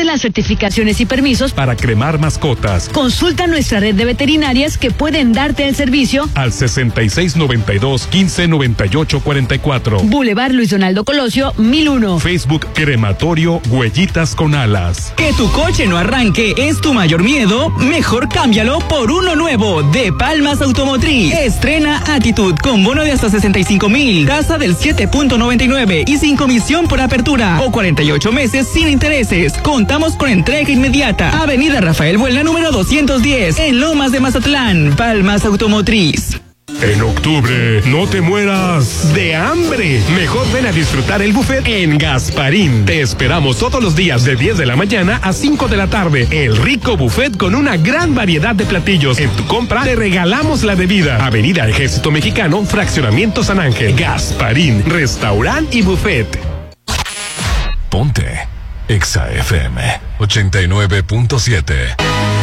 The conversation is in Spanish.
las certificaciones y permisos para cremar mascotas. Consulta nuestra red de veterinarias que pueden darte el servicio al 6692-159844. Boulevard Luis Donaldo Colosio, 1001. Facebook Crematorio Huellitas con Alas. Que tu coche no arranque es tu mayor miedo, mejor cámbialo por uno nuevo de Palmas Automotriz. Estrena Attitude con bono de hasta 65,000, tasa del 7.99 y sin comisión por apertura o 48 meses sin intereses. Contamos con entrega inmediata. Avenida Rafael Buelna número 210 en Lomas de Mazatlán. Palmas Automotriz. En octubre, no te mueras de hambre. Mejor ven a disfrutar el buffet en Gasparín. Te esperamos todos los días de 10 de la mañana a 5 de la tarde. El rico buffet con una gran variedad de platillos. En tu compra te regalamos la bebida. Avenida Ejército Mexicano, Fraccionamiento San Ángel. Gasparín, restaurante y buffet. Ponte Exa FM 89.7.